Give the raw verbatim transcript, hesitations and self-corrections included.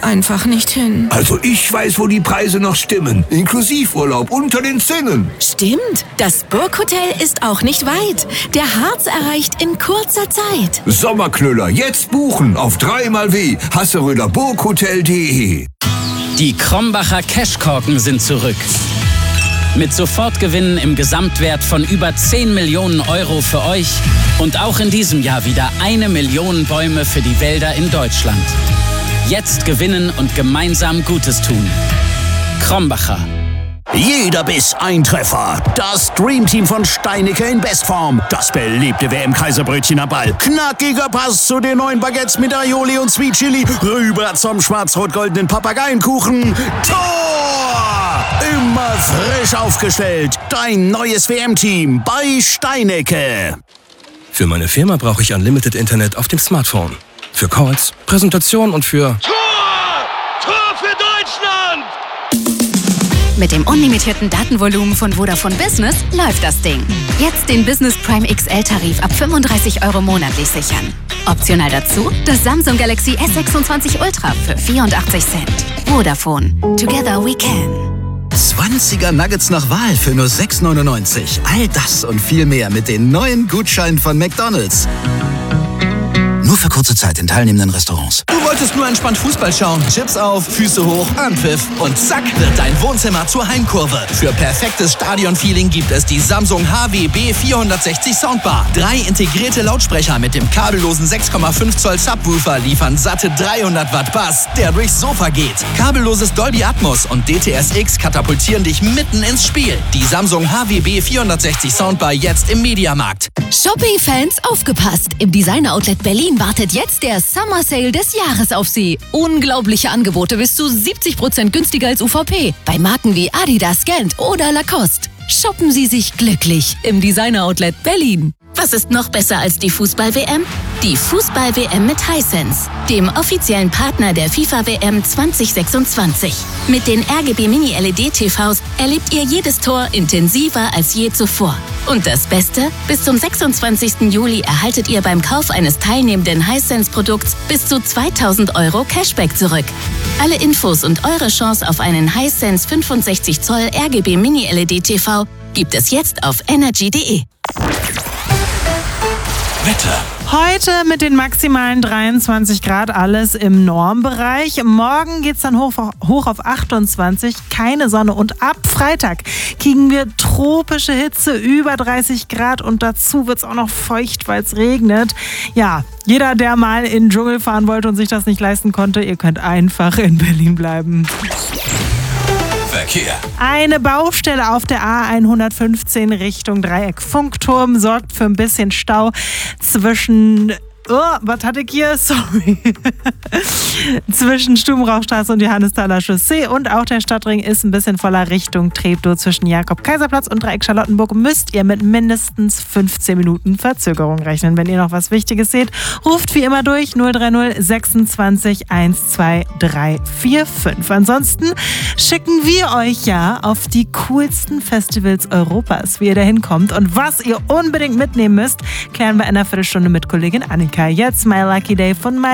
einfach nicht hin. Also ich weiß, wo die Preise noch stimmen. Inklusivurlaub unter den Zinnen. Stimmt, das Burghotel ist auch nicht weit. Der Harz erreicht in kurzer Zeit. Sommerknüller, jetzt buchen auf dreimal w hasseröder burghotel punkt de. Die Krombacher Cashkorken sind zurück. Mit Sofortgewinnen im Gesamtwert von über zehn Millionen Euro für euch und auch in diesem Jahr wieder eine Million Bäume für die Wälder in Deutschland. Jetzt gewinnen und gemeinsam Gutes tun. Krombacher. Jeder Biss ein Treffer. Das Dreamteam von Steinicke in Bestform. Das beliebte W M-Kaiserbrötchener Ball. Knackiger Pass zu den neuen Baguettes mit Aioli und Sweet Chili. Rüber zum schwarz-rot-goldenen Papageienkuchen. Tor! Immer frisch aufgestellt. Dein neues W M-Team bei Steinicke. Für meine Firma brauche ich Unlimited Internet auf dem Smartphone. Für Calls, Präsentationen und für... Tor! Tor für Deutschland! Mit dem unlimitierten Datenvolumen von Vodafone Business läuft das Ding. Jetzt den Business Prime X L-Tarif ab fünfunddreißig Euro monatlich sichern. Optional dazu das Samsung Galaxy S sechsundzwanzig Ultra für vierundachtzig Cent. Vodafone. Together we can. zwanziger Nuggets nach Wahl für nur sechs neunundneunzig. All das und viel mehr mit den neuen Gutscheinen von McDonald's. Nur für kurze Zeit in teilnehmenden Restaurants. Du wolltest nur entspannt Fußball schauen. Chips auf, Füße hoch, Anpfiff und zack wird dein Wohnzimmer zur Heimkurve. Für perfektes Stadionfeeling gibt es die Samsung H W B vierhundertsechzig Soundbar. Drei integrierte Lautsprecher mit dem kabellosen sechs Komma fünf Zoll Subwoofer liefern satte dreihundert Watt Bass, der durchs Sofa geht. Kabelloses Dolby Atmos und D T S X katapultieren dich mitten ins Spiel. Die Samsung H W B vierhundertsechzig Soundbar jetzt im Mediamarkt. Shopping-Fans aufgepasst! Im Designer-Outlet Berlin wartet jetzt der Summer Sale des Jahres auf Sie. Unglaubliche Angebote bis zu siebzig Prozent günstiger als U V P. Bei Marken wie Adidas, Gant oder Lacoste. Shoppen Sie sich glücklich im Designer-Outlet Berlin. Was ist noch besser als die Fußball-W M? Die Fußball-W M mit Hisense, dem offiziellen Partner der FIFA-W M zwanzig sechsundzwanzig. Mit den R G B Mini-L E D-T Vs erlebt ihr jedes Tor intensiver als je zuvor. Und das Beste? Bis zum sechsundzwanzigsten Juli erhaltet ihr beim Kauf eines teilnehmenden Hisense-Produkts bis zu zweitausend Euro Cashback zurück. Alle Infos und eure Chance auf einen Hisense fünfundsechzig Zoll R G B Mini-L E D-T V gibt es jetzt auf energy punkt de. Wetter. Heute mit den maximalen dreiundzwanzig Grad alles im Normbereich. Morgen geht es dann hoch, hoch auf achtundzwanzig, keine Sonne. Und ab Freitag kriegen wir tropische Hitze, über dreißig Grad. Und dazu wird es auch noch feucht, weil es regnet. Ja, jeder, der mal in den Dschungel fahren wollte und sich das nicht leisten konnte, ihr könnt einfach in Berlin bleiben. Verkehr. Eine Baustelle auf der A hundertfünfzehn Richtung Dreieck Funkturm sorgt für ein bisschen Stau zwischen... Oh, was hatte ich hier? Sorry. Zwischen Stubenrauchstraße und Johannesthaler Chaussee und auch der Stadtring ist ein bisschen voller Richtung Treptow. Zwischen Jakob-Kaiser-Platz und Dreieck Charlottenburg müsst ihr mit mindestens fünfzehn Minuten Verzögerung rechnen. Wenn ihr noch was Wichtiges seht, ruft wie immer durch null drei null sechsundzwanzig eins zwei drei vier fünf. Ansonsten schicken wir euch ja auf die coolsten Festivals Europas, wie ihr da hinkommt. Und was ihr unbedingt mitnehmen müsst, klären wir in einer Viertelstunde mit Kollegin Annika. Jetzt My Lucky Day von My